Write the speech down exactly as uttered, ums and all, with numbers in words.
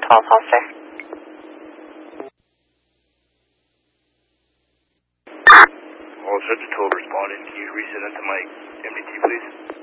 twelve, Holster. Holster to twelve responding. Can you reset that to my M D T, please?